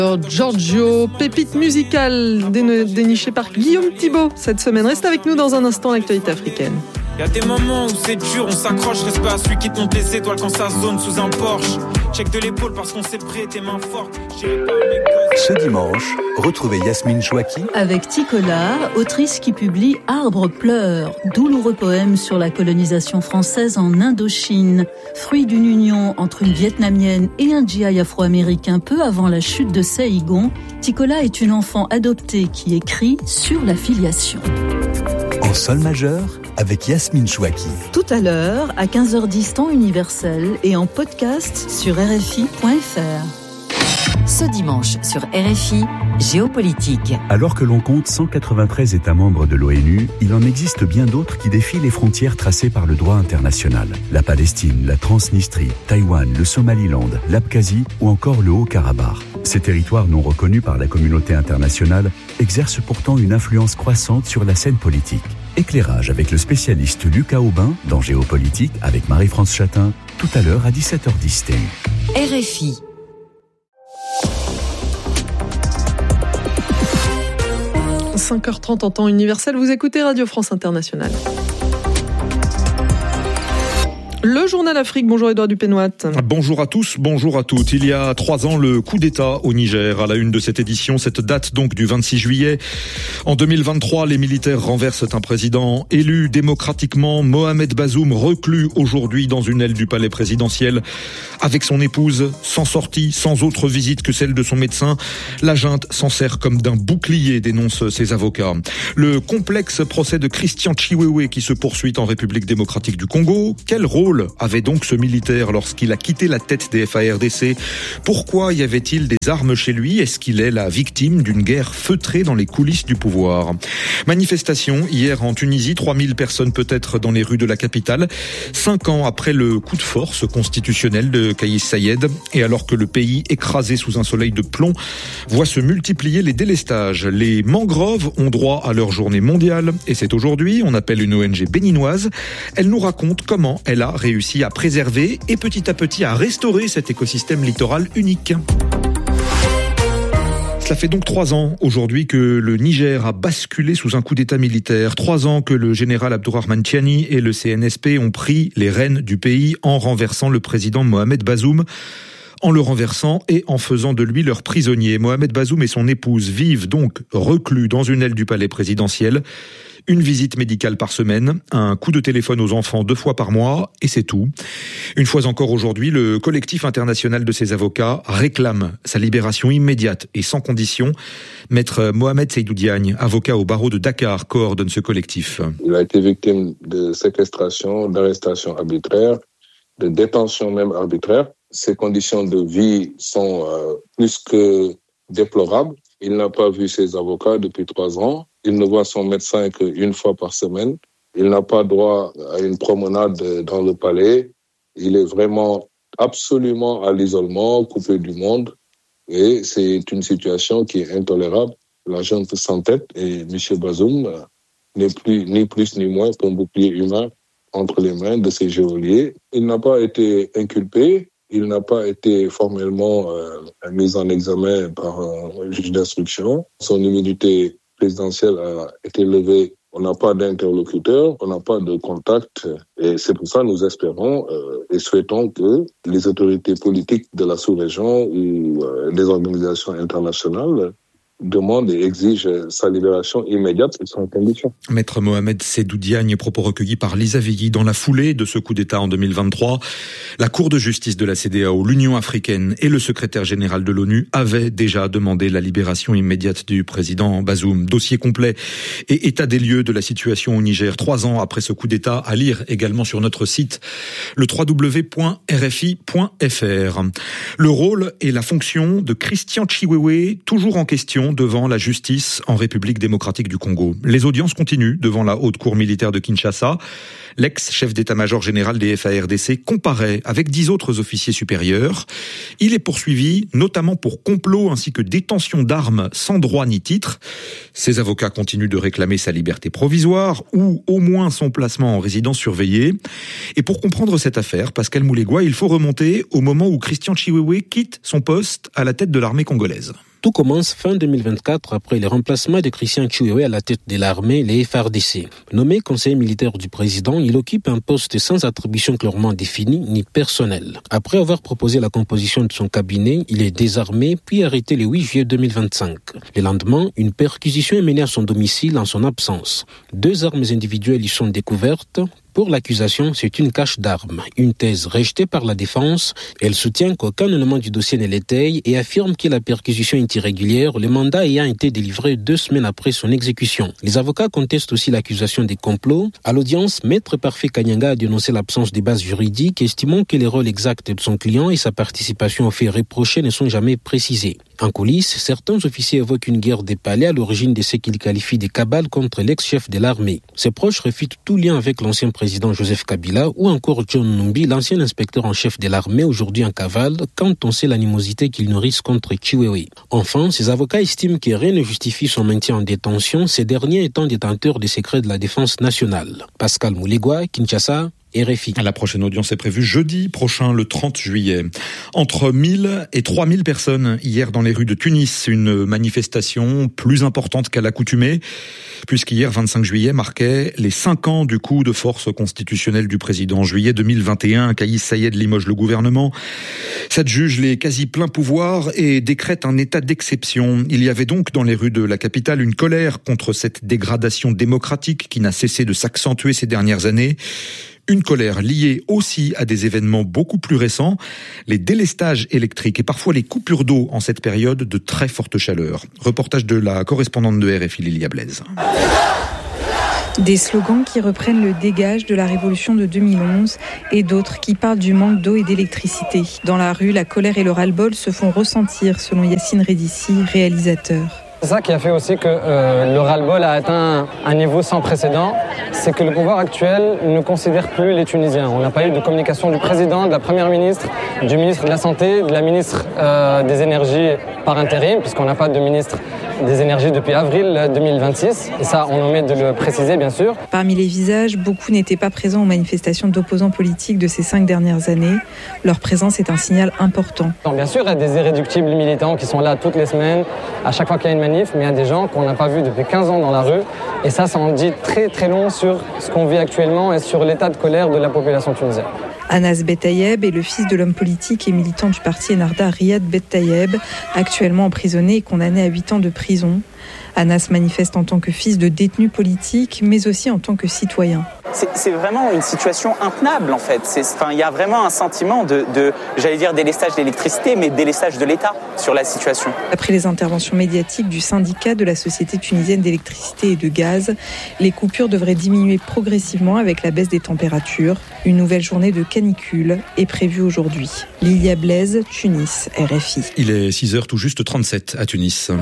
Giorgio, pépite musicale dénichée par Guillaume Thibault cette semaine. Reste avec nous dans un instant, l'actualité africaine. Y'a des moments où c'est dur, on s'accroche, reste pas à celui qui te monte les étoiles quand ça zone sous un Porsche. Check de l'épaule parce qu'on s'est prêt, tes mains fortes. Ce dimanche, retrouvez Yasmine Chouaki avec Ticola, autrice qui publie Arbre pleure, douloureux poème sur la colonisation française en Indochine. Fruit d'une union entre une Vietnamienne et un GI afro-américain peu avant la chute de Saigon, Ticola est une enfant adoptée qui écrit sur la filiation. En sol majeur, avec Yasmine Chouaki. Tout à l'heure, à 15h10 temps universel et en podcast sur RFI.fr. Ce dimanche sur RFI, Géopolitique. Alors que l'on compte 193 États membres de l'ONU, il en existe bien d'autres qui défient les frontières tracées par le droit international. La Palestine, la Transnistrie, Taïwan, le Somaliland, l'Abkhazie ou encore le Haut-Karabakh. Ces territoires non reconnus par la communauté internationale exercent pourtant une influence croissante sur la scène politique. Éclairage avec le spécialiste Lucas Aubin dans Géopolitique avec Marie-France Chatin, tout à l'heure à 17h10 TU. RFI. – 5h30 en temps universel, vous écoutez Radio France Internationale. Le journal Afrique, bonjour Édouard Dupénoit. Bonjour à tous, bonjour à toutes. Il y a 3 ans, le coup d'État au Niger. À la une de cette édition, cette date donc du 26 juillet. En 2023, les militaires renversent un président élu démocratiquement. Mohamed Bazoum reclus aujourd'hui dans une aile du palais présidentiel avec son épouse, sans sortie, sans autre visite que celle de son médecin. La junte s'en sert comme d'un bouclier, dénoncent ses avocats. Le complexe procès de Christian Chiwewe qui se poursuit en République démocratique du Congo. Quel rôle avait donc ce militaire lorsqu'il a quitté la tête des FARDC? Pourquoi y avait-il des armes chez lui? Est-ce qu'il est la victime d'une guerre feutrée dans les coulisses du pouvoir? Manifestation hier en Tunisie, 3000 personnes peut-être dans les rues de la capitale, 5 ans après le coup de force constitutionnel de Kais Saied, et alors que le pays, écrasé sous un soleil de plomb, voit se multiplier les délestages. Les mangroves ont droit à leur journée mondiale, et c'est aujourd'hui. On appelle une ONG béninoise. Elle nous raconte comment elle a réussi à préserver et petit à petit à restaurer cet écosystème littoral unique. Cela fait donc 3 ans aujourd'hui que le Niger a basculé sous un coup d'État militaire. 3 ans que le général Abdourahmane Tiani et le CNSP ont pris les rênes du pays en renversant le président Mohamed Bazoum. En le renversant et en faisant de lui leur prisonnier. Mohamed Bazoum et son épouse vivent donc reclus dans une aile du palais présidentiel. Une visite médicale par semaine, un coup de téléphone aux enfants 2 fois par mois, et c'est tout. Une fois encore aujourd'hui, le collectif international de ses avocats réclame sa libération immédiate et sans condition. Maître Mohamed Seydou Diagne, avocat au barreau de Dakar, coordonne ce collectif. Il a été victime de séquestration, d'arrestation arbitraire, de détention même arbitraire. Ses conditions de vie sont plus que déplorables. Il n'a pas vu ses avocats depuis 3 ans. Il ne voit son médecin qu'une fois par semaine. Il n'a pas droit à une promenade dans le palais. Il est vraiment absolument à l'isolement, coupé du monde. Et c'est une situation qui est intolérable. La junte s'entête et M. Bazoum n'est plus ni plus ni moins qu'un bouclier humain entre les mains de ses geôliers. Il n'a pas été inculpé. Il n'a pas été formellement mis en examen par un juge d'instruction. Son immunité présidentielle a été levée. On n'a pas d'interlocuteur, on n'a pas de contact. Et c'est pour ça que nous espérons et souhaitons que les autorités politiques de la sous-région ou les organisations internationales demande et exige sa libération immédiate et sans condition. Maître Mohamed Seydou Diagne, propos recueillis par Lisa Vigui dans la foulée de ce coup d'État en 2023. La Cour de justice de la CEDEAO, l'Union africaine et le secrétaire général de l'ONU avaient déjà demandé la libération immédiate du président Bazoum. Dossier complet et état des lieux de la situation au Niger 3 ans après ce coup d'État, à lire également sur notre site, le www.rfi.fr. Le rôle et la fonction de Christian Chiwewe, toujours en question devant la justice en République démocratique du Congo. Les audiences continuent devant la haute cour militaire de Kinshasa. L'ex-chef d'état-major général des FARDC comparaît avec 10 autres officiers supérieurs. Il est poursuivi notamment pour complot ainsi que détention d'armes sans droit ni titre. Ses avocats continuent de réclamer sa liberté provisoire ou au moins son placement en résidence surveillée. Et pour comprendre cette affaire, Pascal Moulégois, il faut remonter au moment où Christian Chiwewe quitte son poste à la tête de l'armée congolaise. Tout commence fin 2024 après le remplacement de Christian Chiwewe à la tête de l'armée, les FARDC. Nommé conseiller militaire du président, il occupe un poste sans attribution clairement définie ni personnelle. Après avoir proposé la composition de son cabinet, il est désarmé puis arrêté le 8 juillet 2025. Le lendemain, une perquisition est menée à son domicile en son absence. 2 armes individuelles y sont découvertes. Pour l'accusation, c'est une cache d'armes, une thèse rejetée par la défense. Elle soutient qu'aucun élément du dossier ne l'étaye et affirme que la perquisition est irrégulière, le mandat ayant été délivré 2 semaines après son exécution. Les avocats contestent aussi l'accusation des complots. À l'audience, Maître Parfait Kanyanga a dénoncé l'absence des bases juridiques, estimant que les rôles exacts de son client et sa participation aux faits reprochés ne sont jamais précisés. En coulisses, certains officiers évoquent une guerre des palais à l'origine de ce qu'ils qualifient de cabale contre l'ex-chef de l'armée. Ses proches réfutent tout lien avec l'ancien président Joseph Kabila ou encore John Numbi, l'ancien inspecteur en chef de l'armée, aujourd'hui en cavale, quand on sait l'animosité qu'ils nourrissent contre Chiwewe. Enfin, ses avocats estiment que rien ne justifie son maintien en détention, ces derniers étant détenteurs des secrets de la défense nationale. Pascal Moulegua, Kinshasa, RFI. La prochaine audience est prévue jeudi prochain, le 30 juillet. Entre 1000 et 3000 personnes hier dans les rues de Tunis. Une manifestation plus importante qu'à l'accoutumée, puisqu'hier, 25 juillet, marquait les 5 ans du coup de force constitutionnelle du président. En juillet 2021, Kais Saied limoge le gouvernement, s'adjuge les quasi pleins pouvoirs et décrète un état d'exception. Il y avait donc dans les rues de la capitale une colère contre cette dégradation démocratique qui n'a cessé de s'accentuer ces dernières années. Une colère liée aussi à des événements beaucoup plus récents, les délestages électriques et parfois les coupures d'eau en cette période de très forte chaleur. Reportage de la correspondante de RFI, Lilia Blaise. Des slogans qui reprennent le dégage de la révolution de 2011 et d'autres qui parlent du manque d'eau et d'électricité. Dans la rue, la colère et le ras-le-bol se font ressentir, selon Yacine Redissi, réalisateur. C'est ça qui a fait aussi que le ras-le-bol a atteint un niveau sans précédent. C'est que le pouvoir actuel ne considère plus les Tunisiens. On n'a pas eu de communication du président, de la première ministre, du ministre de la Santé, de la ministre des Énergies par intérim, puisqu'on n'a pas de ministre des Énergies depuis avril 2026. Et ça, on omet de le préciser, bien sûr. Parmi les visages, beaucoup n'étaient pas présents aux manifestations d'opposants politiques de ces 5 dernières années. Leur présence est un signal important. Donc, bien sûr, il y a des irréductibles militants qui sont là toutes les semaines, à chaque fois qu'il y a une manif, mais il y a des gens qu'on n'a pas vus depuis 15 ans dans la rue. Et ça en dit très très long sur ce qu'on vit actuellement et sur l'état de colère de la population tunisienne. Anas Bettayeb est le fils de l'homme politique et militant du parti Ennahda Riyad Bettayeb, actuellement emprisonné et condamné à 8 ans de prison. Anas manifeste en tant que fils de détenu politique, mais aussi en tant que citoyen. C'est vraiment une situation intenable en fait. Il y a vraiment un sentiment de délestage d'électricité, mais délestage de l'État sur la situation. Après les interventions médiatiques du syndicat de la Société tunisienne d'électricité et de gaz, les coupures devraient diminuer progressivement avec la baisse des températures. Une nouvelle journée de canicule est prévue aujourd'hui. Lilia Blaise, Tunis, RFI. Il est 6h tout juste 37 à Tunis.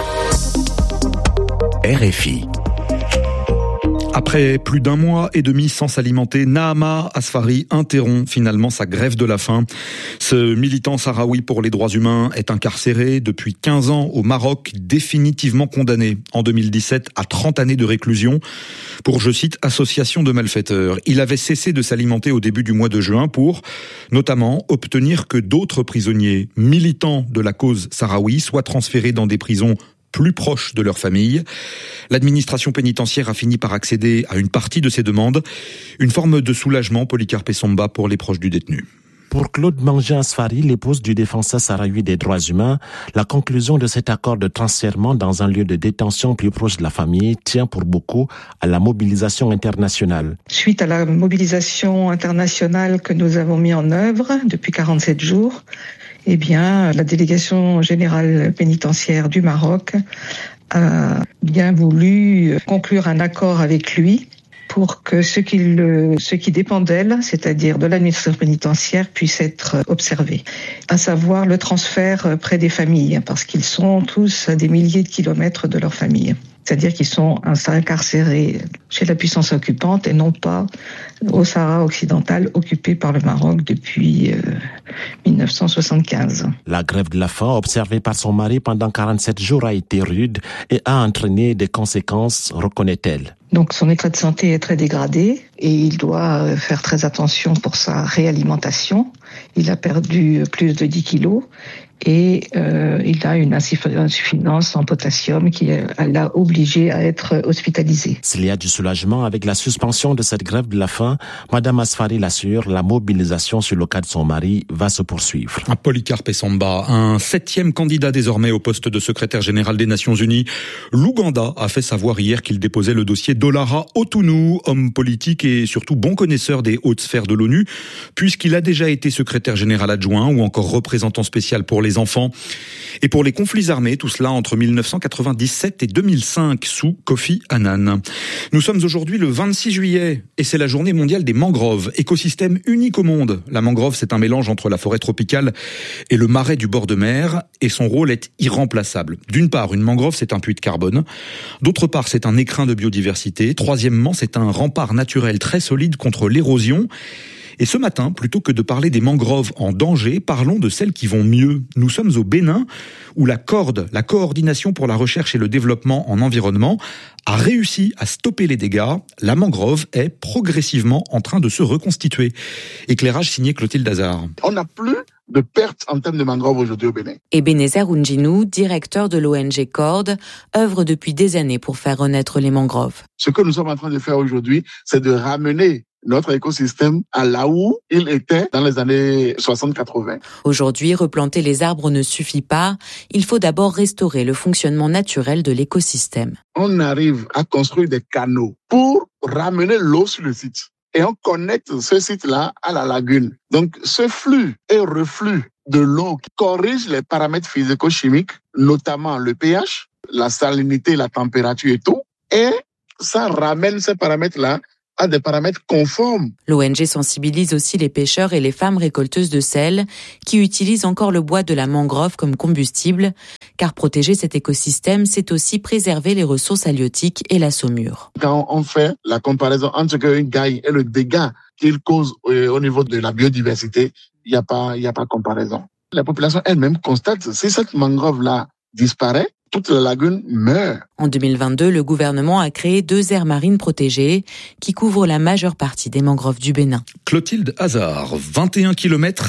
RFI. Après plus d'1 mois et demi sans s'alimenter, Nahama Asfari interrompt finalement sa grève de la faim. Ce militant sahraoui pour les droits humains est incarcéré depuis 15 ans au Maroc, définitivement condamné en 2017 à 30 années de réclusion pour, je cite, association de malfaiteurs. Il avait cessé de s'alimenter au début du mois de juin pour, notamment, obtenir que d'autres prisonniers militants de la cause sahraoui soient transférés dans des prisons plus proches de leur famille. L'administration pénitentiaire a fini par accéder à une partie de ces demandes. Une forme de soulagement, Polycarpe Samba, pour les proches du détenu. Pour Claude Mangé Asfari, l'épouse du défenseur sahraoui des droits humains, la conclusion de cet accord de transfèrement dans un lieu de détention plus proche de la famille tient pour beaucoup à la mobilisation internationale. Suite à la mobilisation internationale que nous avons mis en œuvre depuis 47 jours, la délégation générale pénitentiaire du Maroc a bien voulu conclure un accord avec lui pour que ce qui dépend d'elle, c'est-à-dire de l'administration pénitentiaire, puisse être observé. À savoir le transfert près des familles, parce qu'ils sont tous à des milliers de kilomètres de leur famille. C'est-à-dire qu'ils sont incarcérés chez la puissance occupante et non pas au Sahara occidental occupé par le Maroc depuis 1975. La grève de la faim observée par son mari pendant 47 jours a été rude et a entraîné des conséquences, reconnaît-elle. Donc son état de santé est très dégradé et il doit faire très attention pour sa réalimentation. Il a perdu plus de 10 kilos et il a une insuffisance en potassium qui l'a obligé à être hospitalisé. S'il y a du soulagement avec la suspension de cette grève de la faim, Madame Asfari l'assure, la mobilisation sur le cas de son mari va se poursuivre. Polycarpe Essamba, un 7e candidat désormais au poste de secrétaire général des Nations Unies. L'Ouganda a fait savoir hier qu'il déposait le dossier d'Olara Otunu, homme politique et surtout bon connaisseur des hautes sphères de l'ONU, puisqu'il a déjà été secrétaire général adjoint ou encore représentant spécial pour les enfants et pour les conflits armés, tout cela entre 1997 et 2005 sous Kofi Annan. Nous sommes aujourd'hui le 26 juillet et c'est la journée mondiale des mangroves, écosystème unique au monde. La mangrove, c'est un mélange entre la forêt tropicale et le marais du bord de mer et son rôle est irremplaçable. D'une part, une mangrove, c'est un puits de carbone. D'autre part, c'est un écrin de biodiversité. Troisièmement, c'est un rempart naturel très solide contre l'érosion. Et ce matin, plutôt que de parler des mangroves en danger, parlons de celles qui vont mieux. Nous sommes au Bénin, où la coordination pour la recherche et le développement en environnement, a réussi à stopper les dégâts. La mangrove est progressivement en train de se reconstituer. Éclairage signé Clotilde Hazard. On n'a plus de pertes en termes de mangroves aujourd'hui au Bénin. Ebenezer Unjinou, directeur de l'ONG CORD, œuvre depuis des années pour faire renaître les mangroves. Ce que nous sommes en train de faire aujourd'hui, c'est de ramener notre écosystème à là où il était dans les années 60-80. Aujourd'hui, replanter les arbres ne suffit pas. Il faut d'abord restaurer le fonctionnement naturel de l'écosystème. On arrive à construire des canaux pour ramener l'eau sur le site. Et on connecte ce site-là à la lagune. Donc, ce flux et reflux de l'eau corrige les paramètres physico-chimiques, notamment le pH, la salinité, la température et tout. Et ça ramène ces paramètres-là à des paramètres conformes. L'ONG sensibilise aussi les pêcheurs et les femmes récolteuses de sel qui utilisent encore le bois de la mangrove comme combustible, car protéger cet écosystème, c'est aussi préserver les ressources halieutiques et la saumure. Quand on fait la comparaison entre une gaille et le dégât qu'il cause au niveau de la biodiversité, il n'y a pas comparaison. La population elle-même constate, si cette mangrove-là disparaît, toute la lagune meurt. En 2022, le gouvernement a créé 2 aires marines protégées qui couvrent la majeure partie des mangroves du Bénin. Clotilde Hazard, 21 km,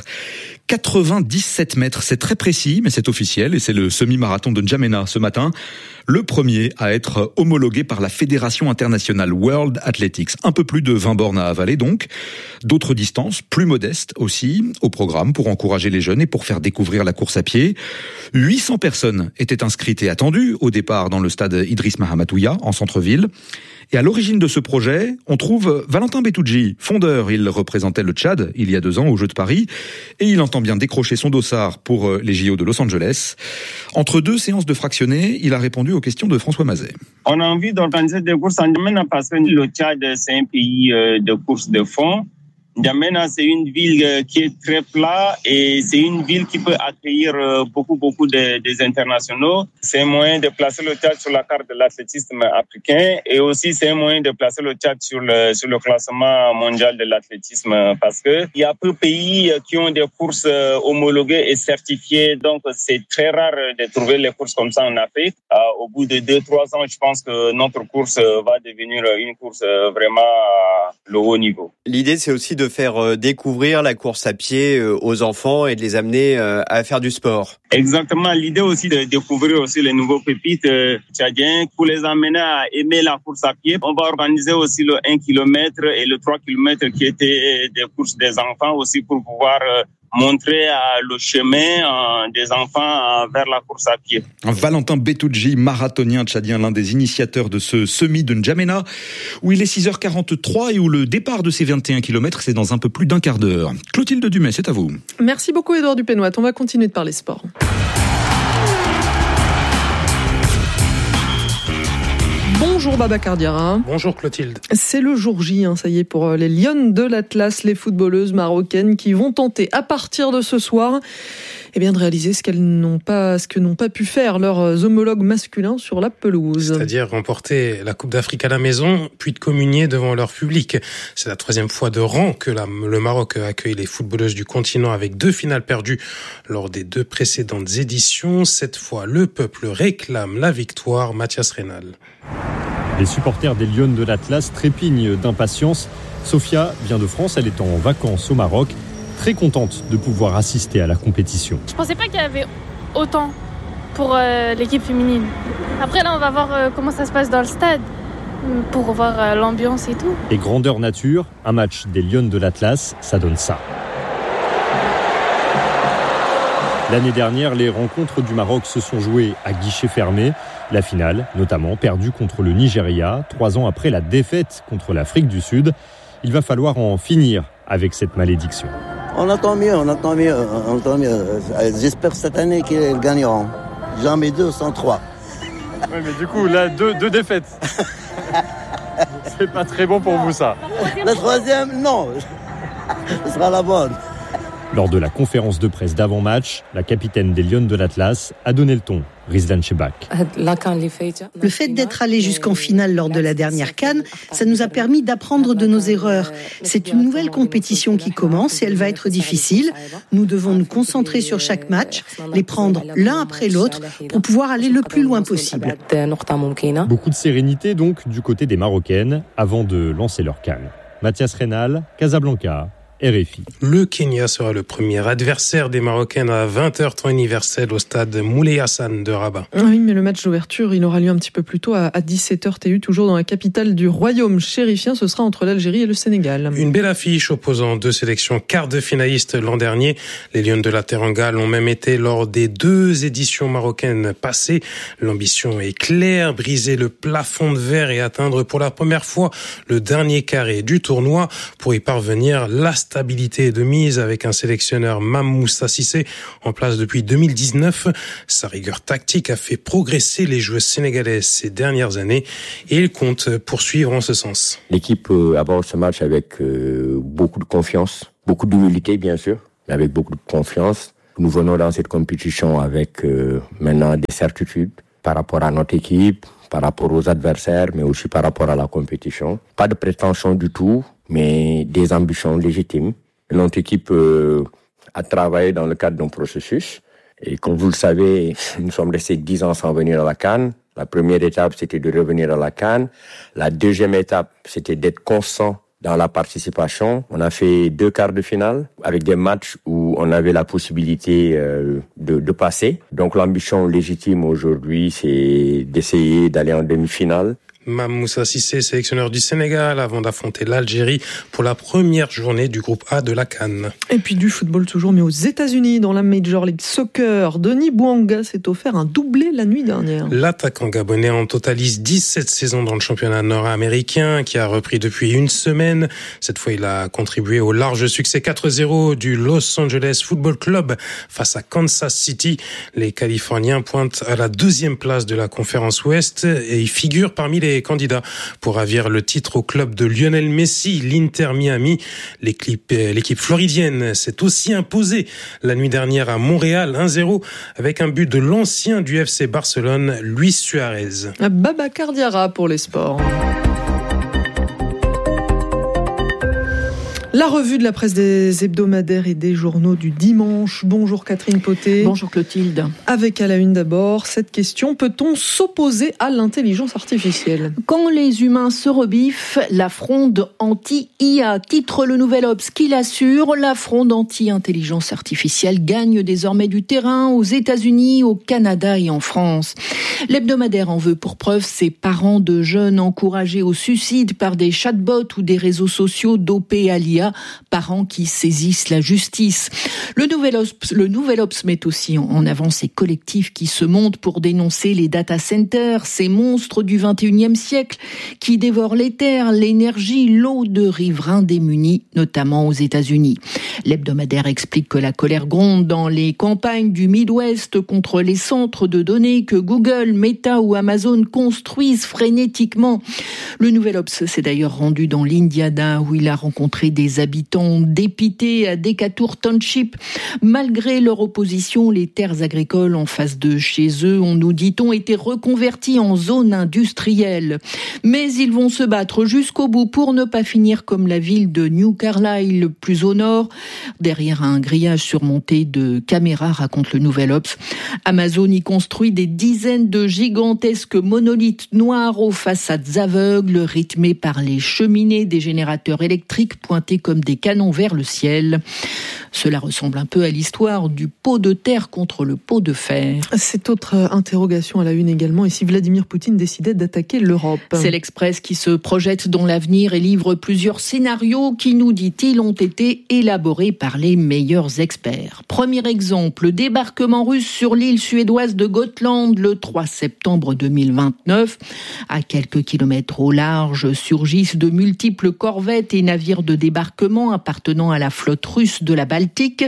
97 mètres. C'est très précis, mais c'est officiel et c'est le semi-marathon de N'Djamena ce matin. Le premier à être homologué par la Fédération internationale World Athletics. Un peu plus de 20 bornes à avaler donc. D'autres distances, plus modestes aussi, au programme pour encourager les jeunes et pour faire découvrir la course à pied. 800 personnes étaient inscrites et attendues au départ dans le stade Idriss Mahamatouya en centre-ville. Et à l'origine de ce projet, on trouve Valentin Betouji, fondeur. Il représentait le Tchad il y a 2 ans aux Jeux de Paris et il entend bien décrocher son dossard pour les JO de Los Angeles. Entre 2 séances de fractionnés, il a répondu aux questions de François Mazet. On a envie d'organiser des courses en N'Djamena parce que le Tchad, c'est un pays de courses de fond. N'Djamena, c'est une ville qui est très plat et c'est une ville qui peut accueillir beaucoup des internationaux. C'est un moyen de placer le Tchad sur la carte de l'athlétisme africain et aussi c'est un moyen de placer le Tchad sur le classement mondial de l'athlétisme parce que il y a peu de pays qui ont des courses homologuées et certifiées. Donc c'est très rare de trouver les courses comme ça en Afrique. Au bout de 2-3 ans, je pense que notre course va devenir une course vraiment à le haut niveau. L'idée, c'est aussi de faire découvrir la course à pied aux enfants et de les amener à faire du sport. Exactement. L'idée aussi de découvrir aussi les nouveaux pépites tchadiens pour les amener à aimer la course à pied. On va organiser aussi le 1 km et le 3 km qui étaient des courses des enfants aussi pour pouvoir montrer le chemin des enfants vers la course à pied. Valentin Betouji, marathonien tchadien, l'un des initiateurs de ce semi de N'Djamena, où il est 6h43 et où le départ de ces 21 km, c'est dans un peu plus d'1 quart d'heure. Clotilde Dumais, c'est à vous. Merci beaucoup Édouard Dupénoit. On va continuer de parler sport. Bonjour Babacar Diarra. Bonjour Clotilde. C'est le jour J, ça y est, pour les Lionnes de l'Atlas, les footballeuses marocaines qui vont tenter à partir de ce soir de réaliser ce que n'ont pas pu faire leurs homologues masculins sur la pelouse. C'est-à-dire remporter la Coupe d'Afrique à la maison, puis de communier devant leur public. C'est la 3e fois de rang que le Maroc accueille les footballeuses du continent avec 2 finales perdues lors des 2 précédentes éditions. Cette fois, le peuple réclame la victoire. Mathias Reynal. Les supporters des Lionnes de l'Atlas trépignent d'impatience. Sophia vient de France, elle est en vacances au Maroc. très contente de pouvoir assister à la compétition. Je pensais pas qu'il y avait autant pour l'équipe féminine. Après là, on va voir comment ça se passe dans le stade pour voir l'ambiance et tout. Et grandeur nature, un match des Lionnes de l'Atlas, ça donne ça. L'année dernière, les rencontres du Maroc se sont jouées à guichet fermé. La finale, notamment, perdue contre le Nigeria, 3 ans après la défaite contre l'Afrique du Sud. Il va falloir en finir avec cette malédiction. On entend mieux. J'espère cette année qu'ils gagneront. Jamais 2 sans 3. Oui, mais du coup, là, deux défaites. C'est pas très bon pour vous, ça. La troisième, non. Ce sera la bonne. Lors de la conférence de presse d'avant-match, la capitaine des Lionnes de l'Atlas a donné le ton, Rizlan Chebak. Le fait d'être allé jusqu'en finale lors de la dernière CAN, ça nous a permis d'apprendre de nos erreurs. C'est une nouvelle compétition qui commence et elle va être difficile. Nous devons nous concentrer sur chaque match, les prendre l'un après l'autre pour pouvoir aller le plus loin possible. Beaucoup de sérénité donc du côté des Marocaines avant de lancer leur CAN. Mathias Reynal, Casablanca. RFI. Le Kenya sera le premier adversaire des Marocaines à 20h temps universel au stade Moulay Hassan de Rabat. Oui, mais le match d'ouverture, il aura lieu un petit peu plus tôt à 17h TU, toujours dans la capitale du royaume chérifien. Ce sera entre l'Algérie et le Sénégal. Une belle affiche opposant 2 sélections quart de finalistes l'an dernier. Les Lionnes de la Teranga l'ont même été lors des 2 éditions marocaines passées. L'ambition est claire, briser le plafond de verre et atteindre pour la première fois le dernier carré du tournoi. Pour y parvenir, la stabilité de mise avec un sélectionneur Moussa Cissé en place depuis 2019. Sa rigueur tactique a fait progresser les joueuses sénégalaises ces dernières années et il compte poursuivre en ce sens. L'équipe aborde ce match avec beaucoup de confiance, beaucoup d'humilité bien sûr, mais avec beaucoup de confiance. Nous venons dans cette compétition avec maintenant des certitudes par rapport à notre équipe, par rapport aux adversaires, mais aussi par rapport à la compétition. Pas de prétention du tout, mais des ambitions légitimes. Notre équipe a travaillé dans le cadre d'un processus. Et comme vous le savez, nous sommes restés 10 ans sans venir à la CAN. La première étape, c'était de revenir à la CAN. La deuxième étape, c'était d'être constant dans la participation. On a fait 2 quarts de finale avec des matchs où on avait la possibilité de passer. Donc l'ambition légitime aujourd'hui, c'est d'essayer d'aller en demi-finale. Moussa Cissé, sélectionneur du Sénégal, avant d'affronter l'Algérie pour la première journée du groupe A de la CAN. Et puis du football toujours, mais aux États-Unis, dans la Major League Soccer, Denis Bouanga s'est offert un doublé la nuit dernière. L'attaquant gabonais en totalise 17 saisons dans le championnat nord-américain, qui a repris depuis une semaine. Cette fois, il a contribué au large succès 4-0 du Los Angeles Football Club face à Kansas City. Les Californiens pointent à la 2e place de la conférence Ouest et ils figurent parmi les candidats pour ravir le titre au club de Lionel Messi, l'Inter Miami. L'équipe floridienne s'est aussi imposée la nuit dernière à Montréal 1-0 avec un but de l'ancien du FC Barcelone, Luis Suarez. Babacar Diarra pour les sports. La revue de la presse des hebdomadaires et des journaux du dimanche. Bonjour Catherine Potet. Bonjour Clotilde. Avec à la une d'abord cette question, peut-on s'opposer à l'intelligence artificielle ? Quand les humains se rebiffent, la fronde anti-IA, titre le Nouvel Obs qui l'assure, la fronde anti-intelligence artificielle gagne désormais du terrain aux États-Unis, au Canada et en France. L'hebdomadaire en veut pour preuve ces parents de jeunes encouragés au suicide par des chatbots ou des réseaux sociaux dopés à l'IA, parents qui saisissent la justice. Le Nouvel Obs met aussi en avant ces collectifs qui se montent pour dénoncer les data centers, ces monstres du 21e siècle qui dévorent les terres, l'énergie, l'eau de riverains démunis, notamment aux États-Unis. L'hebdomadaire explique que la colère gronde dans les campagnes du Midwest contre les centres de données que Google, Meta ou Amazon construisent frénétiquement. Le Nouvel Obs s'est d'ailleurs rendu dans l'Indiana où il a rencontré des habitants dépités à Decatur Township. Malgré leur opposition, les terres agricoles en face de chez eux ont, nous dit-on, été reconverties en zone industrielle. Mais ils vont se battre jusqu'au bout pour ne pas finir comme la ville de New Carlisle, plus au nord, derrière un grillage surmonté de caméras, raconte le Nouvel Obs. Amazon y construit des dizaines de gigantesques monolithes noirs aux façades aveugles, rythmés par les cheminées des générateurs électriques pointés comme des canons vers le ciel. Cela ressemble un peu à l'histoire du pot de terre contre le pot de fer. Cette autre interrogation à la une également, et si Vladimir Poutine décidait d'attaquer l'Europe? C'est l'Express qui se projette dans l'avenir et livre plusieurs scénarios qui, nous dit-il, ont été élaborés par les meilleurs experts. Premier exemple, débarquement russe sur l'île suédoise de Gotland le 3 septembre 2029. À quelques kilomètres au large surgissent de multiples corvettes et navires de débarquement appartenant à la flotte russe de la Baltique.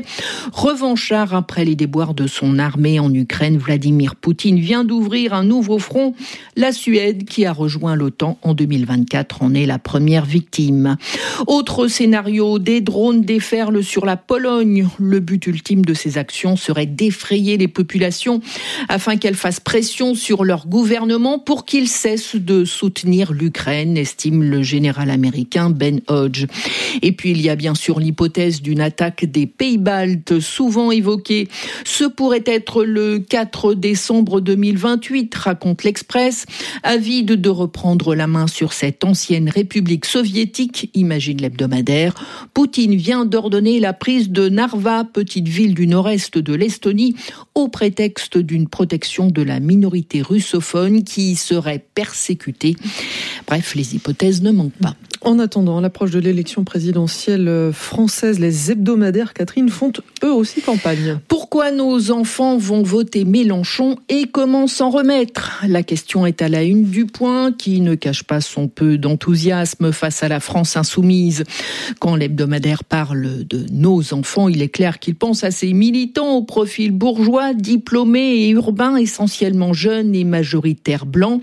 Revanchard après les déboires de son armée en Ukraine, Vladimir Poutine vient d'ouvrir un nouveau front. La Suède, qui a rejoint l'OTAN en 2024, en est la première victime. Autre scénario, des drones déferlent sur la Pologne. Le but ultime de ces actions serait d'effrayer les populations afin qu'elles fassent pression sur leur gouvernement pour qu'il cesse de soutenir l'Ukraine, estime le général américain Ben Hodge. Et puis il y a bien sûr l'hypothèse d'une attaque des Pays-Baltes, souvent évoquée. Ce pourrait être le 4 décembre 2028, raconte l'Express. Avide de reprendre la main sur cette ancienne république soviétique, imagine l'hebdomadaire, Poutine vient d'ordonner la prise de Narva, petite ville du nord-est de l'Estonie, au prétexte d'une protection de la minorité russophone qui y serait persécutée. Bref, les hypothèses ne manquent pas. En attendant, à l'approche de l'élection présidentielle française, les hebdomadaires, Catherine, font eux aussi campagne. Pourquoi nos enfants vont voter Mélenchon et comment s'en remettre? La question est à la une du Point, qui ne cache pas son peu d'enthousiasme face à la France insoumise. Quand l'hebdomadaire parle de nos enfants, il est clair qu'il pense à ces militants au profil bourgeois, diplômés et urbains, essentiellement jeunes et majoritairement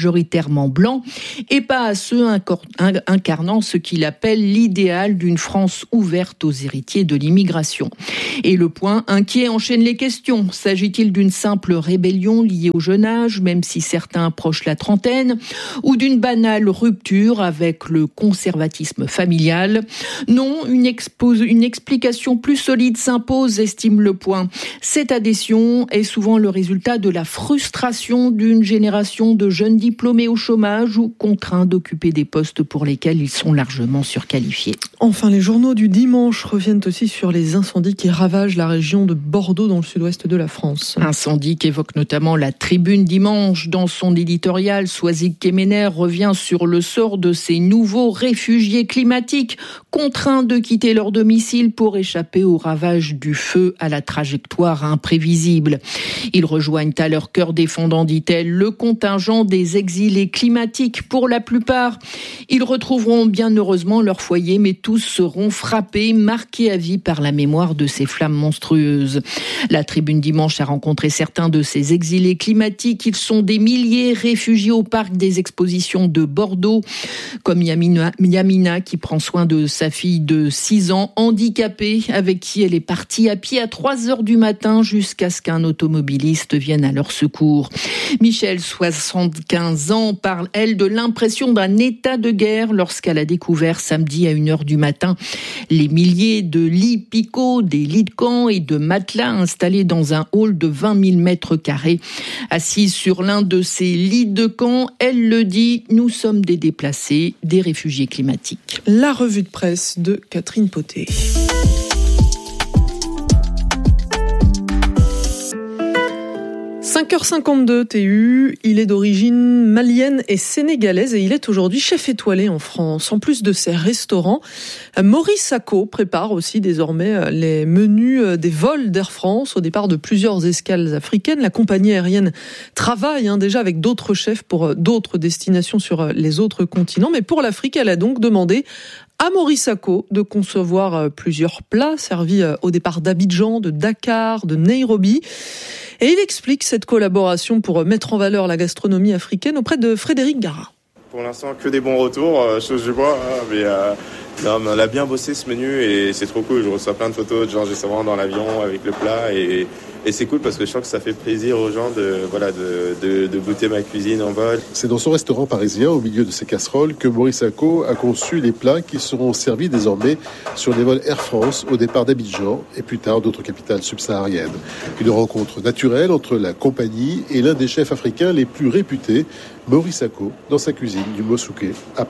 blancs, et pas à ceux incarnant ce qu'il appelle l'idéal d'une France ouverte aux héritiers de l'immigration. Et le Point, inquiet, enchaîne les questions. S'agit-il d'une simple rébellion liée au jeune âge, même si certains approchent la trentaine, ou d'une banale rupture avec le conservatisme familial? Non, une explication plus solide s'impose, estime le Point. Cette adhésion est souvent le résultat de la frustration d'une génération de jeunes diplômés au chômage ou contraints d'occuper des postes pour lesquels ils sont largement surqualifiés. Enfin, les journaux du dimanche reviennent aussi sur les incendies qui ravagent la région de Bordeaux dans le sud-ouest de la France. Incendie qu'évoque notamment la Tribune dimanche. Dans son éditorial, Soisig Kemener revient sur le sort de ces nouveaux réfugiés climatiques contraints de quitter leur domicile pour échapper aux ravages du feu à la trajectoire imprévisible. Ils rejoignent à leur cœur défendant, dit-elle, le contingent des exilés climatiques. Pour la plupart, ils retrouveront bien heureusement leur foyer, mais tous seront frappés, marqués à vie par la mémoire de ces flammes monstrueuses. La Tribune dimanche a rencontré certains de ces exilés climatiques. Ils sont des milliers réfugiés au parc des expositions de Bordeaux, comme Yamina qui prend soin de sa fille de 6 ans, handicapée, avec qui elle est partie à pied à 3h du matin jusqu'à ce qu'un automobiliste vienne à leur secours. Michel, 75 ans, parle, elle, de l'impression d'un état de guerre lorsqu'elle a découvert samedi à 1h du matin les milliers de lits picots, des lits de camp et de matelas installés dans un hall de 20 000 mètres carrés. Assise sur l'un de ces lits de camp, elle le dit, nous sommes des déplacés, des réfugiés climatiques. La revue de presse de Catherine Poté. 5h52 TU, il est d'origine malienne et sénégalaise et il est aujourd'hui chef étoilé en France. En plus de ses restaurants, Maurice Sacco prépare aussi désormais les menus des vols d'Air France au départ de plusieurs escales africaines. La compagnie aérienne travaille déjà avec d'autres chefs pour d'autres destinations sur les autres continents. Mais pour l'Afrique, elle a donc demandé à Maurice Sacco de concevoir plusieurs plats servis au départ d'Abidjan, de Dakar, de Nairobi. Et il explique cette collaboration pour mettre en valeur la gastronomie africaine auprès de Frédéric Gara. Pour l'instant, que des bons retours, chose du bois, mais on a bien bossé ce menu et c'est trop cool. Je reçois plein de photos de gens justement dans l'avion avec le plat et c'est cool parce que je sens que ça fait plaisir aux gens de goûter ma cuisine en vol. C'est dans son restaurant parisien, au milieu de ses casseroles, que Maurice Sacco a conçu les plats qui seront servis désormais sur les vols Air France au départ d'Abidjan et plus tard d'autres capitales subsahariennes. Une rencontre naturelle entre la compagnie et l'un des chefs africains les plus réputés, Maurice Sacco, dans sa cuisine du Mosouké à Paris.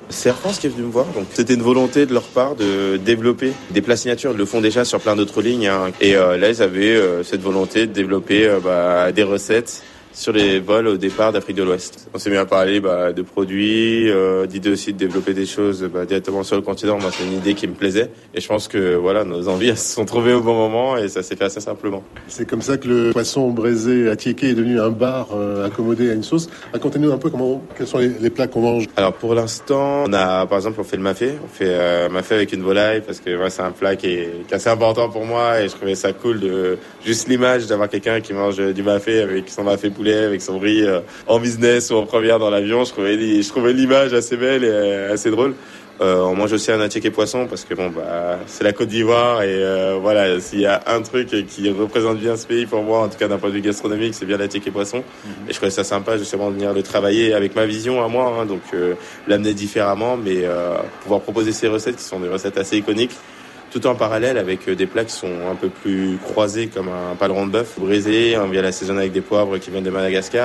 C'est Air France qui est venu me voir, donc c'était une volonté de leur part de développer des plats signatures. Ils le font déjà sur plein d'autres lignes, hein. Et là ils avaient cette volonté de développer des recettes sur les vols au départ d'Afrique de l'Ouest. On s'est mis à parler de produits, d'idées aussi de développer des choses directement sur le continent. Moi, c'est une idée qui me plaisait. Et je pense que nos envies elles se sont trouvées au bon moment et ça s'est fait assez simplement. C'est comme ça que le poisson braisé attiéké est devenu un bar accommodé à une sauce. Racontez-nous un peu quels sont les plats qu'on mange. Alors pour l'instant, par exemple, on fait le mafé. On fait mafé avec une volaille parce que c'est un plat qui est assez important pour moi et je trouvais ça cool de juste l'image d'avoir quelqu'un qui mange du mafé avec son mafé poulet, avec son riz en business ou en première dans l'avion. Je trouvais l'image assez belle et assez drôle. On mange aussi un attiéké poisson parce que c'est la Côte d'Ivoire et s'il y a un truc qui représente bien ce pays pour moi, en tout cas d'un point de vue gastronomique, c'est bien l'attiéké poisson. Et je trouvais ça sympa justement de venir le travailler avec ma vision à moi, hein, donc l'amener différemment, mais pouvoir proposer ces recettes qui sont des recettes assez iconiques, tout en parallèle avec des plats qui sont un peu plus croisés comme un paleron de bœuf brisé, on vient l'assaisonner avec des poivres qui viennent de Madagascar.